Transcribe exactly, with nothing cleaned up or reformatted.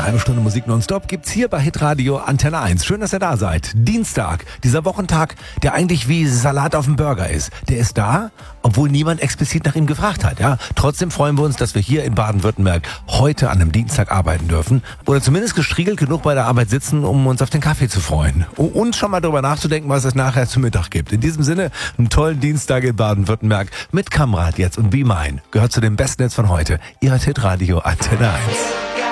halbe Stunde Musik nonstop gibt's hier bei Hitradio Antenne eins. Schön, dass ihr da seid. Dienstag, dieser Wochentag, der eigentlich wie Salat auf dem Burger ist. Der ist da, obwohl niemand explizit nach ihm gefragt hat. Ja, trotzdem freuen wir uns, dass wir hier in Baden-Württemberg heute an einem Dienstag arbeiten dürfen. Oder zumindest gestriegelt genug bei der Arbeit sitzen, um uns auf den Kaffee zu freuen. Und schon mal darüber nachzudenken, was es nachher zu Mittag gibt. In diesem Sinne, einen tollen Dienstag in Baden-Württemberg mit Kamrad jetzt und Be Mine. Gehört zu den besten Hits von heute. Ihr hört Hitradio Antenne eins.